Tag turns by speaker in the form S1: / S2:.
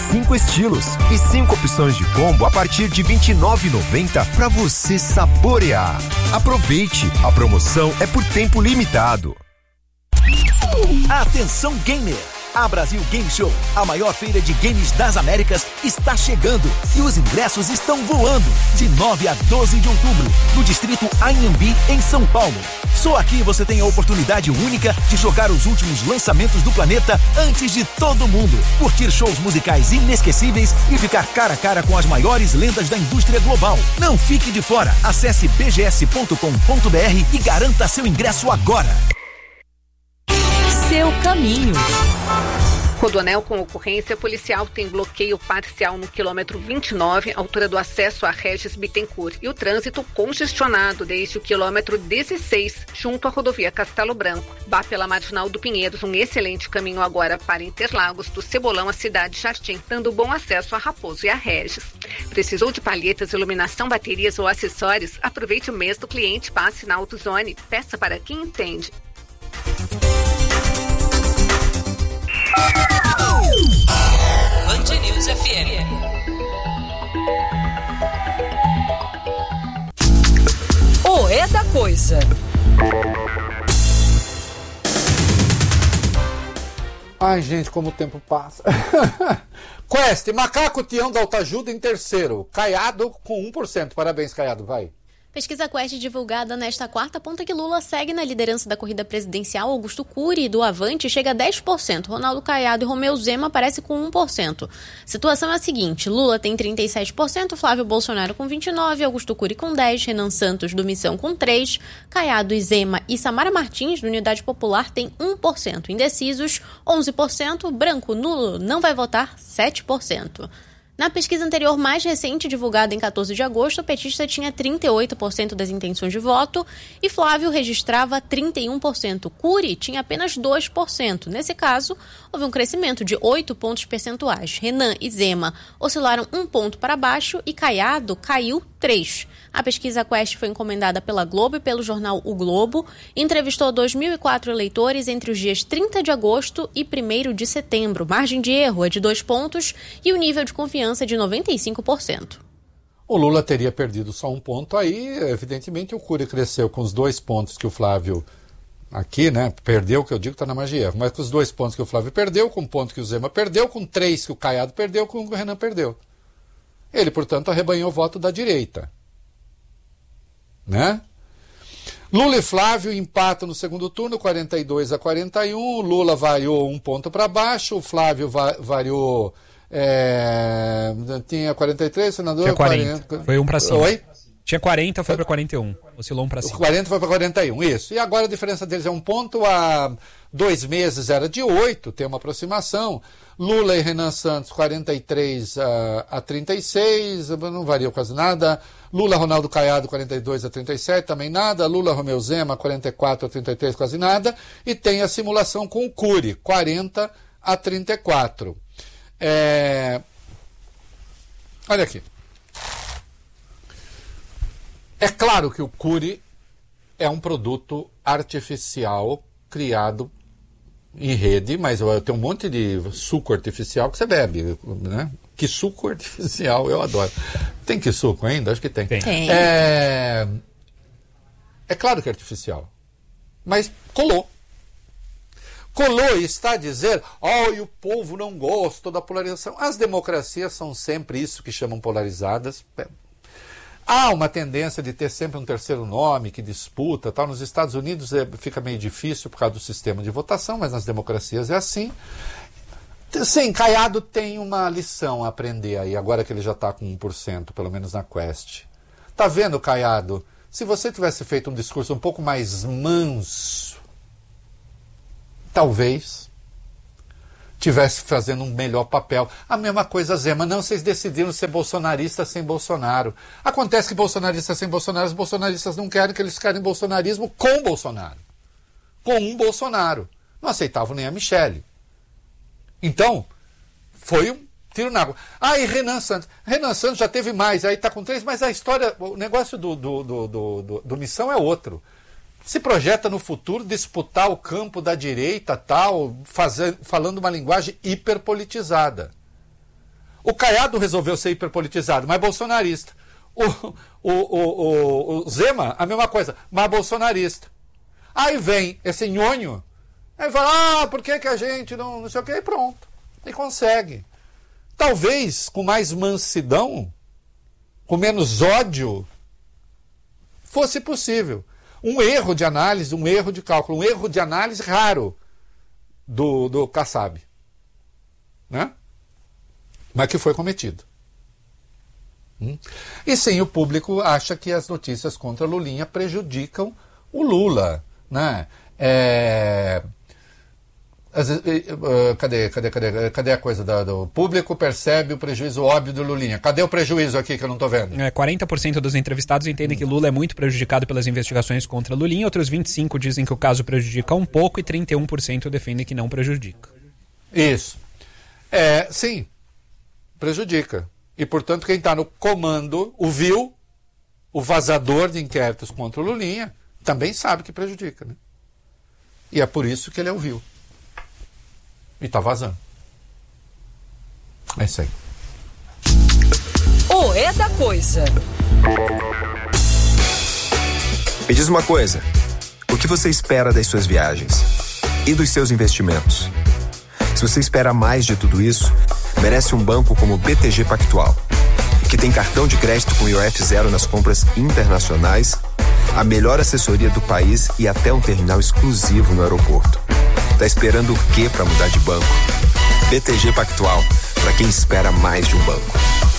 S1: 5 estilos e 5 opções de combo a partir de R$ 29,90 para você saborear. Aproveite, a promoção é por tempo limitado.
S2: Atenção gamer! A Brasil Game Show, a maior feira de games das Américas, está chegando e os ingressos estão voando. De 9 a 12 de outubro, no distrito Anhembi, em São Paulo. Só aqui você tem a oportunidade única de jogar os últimos lançamentos do planeta antes de todo mundo. Curtir shows musicais inesquecíveis e ficar cara a cara com as maiores lendas da indústria global. Não fique de fora. Acesse bgs.com.br e garanta seu ingresso agora.
S3: Seu caminho.
S4: Rodoanel com ocorrência policial tem bloqueio parcial no quilômetro 29, altura do acesso a Regis Bittencourt, e o trânsito congestionado desde o quilômetro 16, junto à rodovia Castelo Branco. Vá pela Marginal do Pinheiros, um excelente caminho agora para Interlagos, do Cebolão à Cidade Jardim, dando bom acesso a Raposo e a Regis. Precisou de palhetas, iluminação, baterias ou acessórios? Aproveite o mês do cliente, passe na AutoZone, peça para quem entende.
S3: Band News FM. O é da coisa.
S5: Ai, gente, como o tempo passa. Quest, Macaco Tião da Altajuda em terceiro. Caiado com 1%. Parabéns, Caiado, vai.
S6: Pesquisa Quest divulgada nesta quarta aponta que Lula segue na liderança da corrida presidencial. Augusto Cury, do Avante, chega a 10%. Ronaldo Caiado e Romeu Zema aparecem com 1%. Situação é a seguinte: Lula tem 37%, Flávio Bolsonaro com 29%, Augusto Cury com 10%, Renan Santos, do Missão, com 3%, Caiado e Zema e Samara Martins, do Unidade Popular, tem 1%. Indecisos, 11%. Branco, nulo, não vai votar, 7%. Na pesquisa anterior mais recente, divulgada em 14 de agosto, o petista tinha 38% das intenções de voto e Flávio registrava 31%. Cury tinha apenas 2%. Nesse caso, houve um crescimento de 8 pontos percentuais. Renan e Zema oscilaram 1 ponto para baixo e Caiado caiu 3. A pesquisa Quest foi encomendada pela Globo e pelo jornal O Globo e entrevistou 2.004 eleitores entre os dias 30 de agosto e 1º de setembro. Margem de erro é de 2 pontos e o nível de confiança é de 95%.
S5: O Lula teria perdido só 1 ponto, aí evidentemente o Cury cresceu com os 2 pontos que o Flávio aqui, né, perdeu, que eu digo que está na margem de erro, mas com os 2 pontos que o Flávio perdeu, com 1 ponto que o Zema perdeu, com 3 que o Caiado perdeu, com o Renan perdeu. Ele, portanto, arrebanhou o voto da direita. Né? Lula e Flávio empatam no segundo turno, 42-41. Lula variou 1 ponto para baixo, o Flávio variou... tinha 43, senador...
S7: Tinha 40. Foi 1 para cima.
S5: Oi?
S7: Tinha 40, foi para 41. Oscilou 1 para cima.
S5: 40 foi para 41, isso. E agora a diferença deles é 1 ponto. Há 2 meses era de 8, tem uma aproximação. Lula e Renan Santos, 43 a 36, não variou quase nada. Lula, Ronaldo Caiado, 42 a 37, também nada. Lula, Romeu Zema, 44 a 33, quase nada. E tem a simulação com o Cury, 40 a 34. Olha aqui. É claro que o Cury é um produto artificial criado em rede, mas tem um monte de suco artificial que você bebe, né? Que suco artificial, eu adoro. Tem que suco ainda? Acho que tem.
S6: Tem.
S5: É claro que é artificial, mas colou. Colou e está a dizer, e o povo não gosta da polarização. As democracias são sempre isso que chamam polarizadas. Há uma tendência de ter sempre um terceiro nome que disputa, tal. Nos Estados Unidos fica meio difícil por causa do sistema de votação, mas nas democracias é assim. Sim, Caiado tem uma lição a aprender aí, agora que ele já está com 1%, pelo menos na Quest. Tá vendo, Caiado? Se você tivesse feito um discurso um pouco mais manso, talvez tivesse fazendo um melhor papel. A mesma coisa, Zema. Não, vocês decidiram ser bolsonaristas sem Bolsonaro. Acontece que bolsonaristas sem Bolsonaro, os bolsonaristas não querem que eles querem bolsonarismo com Bolsonaro. Com um Bolsonaro. Não aceitavam nem a Michele. Então, foi um tiro na água. E Renan Santos. Renan Santos já teve mais, aí está com 3, mas a história, o negócio do Missão é outro. Se projeta no futuro disputar o campo da direita, tal, falando uma linguagem hiperpolitizada. O Caiado resolveu ser hiperpolitizado, mas bolsonarista. O Zema, a mesma coisa, mas bolsonarista. Aí vem esse nhonho, aí fala, por que a gente não sei o que, e pronto. E consegue. Talvez com mais mansidão, com menos ódio, fosse possível. Um erro de análise, um erro de cálculo, um erro de análise raro do Kassab, né? Mas que foi cometido. E sim, o público acha que as notícias contra Lulinha prejudicam o Lula, né? Cadê a coisa do público percebe o prejuízo óbvio do Lulinha? Cadê o prejuízo aqui que eu não estou vendo?
S7: 40% dos entrevistados entendem que Lula é muito prejudicado pelas investigações contra Lulinha, outros 25% dizem que o caso prejudica um pouco e 31% defendem que não prejudica.
S5: Isso. Sim, prejudica. E, portanto, quem está no comando, o vazador de inquéritos contra o Lulinha, também sabe que prejudica, né? E é por isso que ele é o vil. E está vazando. É isso aí.
S3: O É da Coisa.
S8: Me diz uma coisa. O que você espera das suas viagens? E dos seus investimentos? Se você espera mais de tudo isso, merece um banco como o BTG Pactual, que tem cartão de crédito com IOF zero nas compras internacionais, a melhor assessoria do país e até um terminal exclusivo no aeroporto. Tá esperando o quê para mudar de banco? BTG Pactual, para quem espera mais de um banco.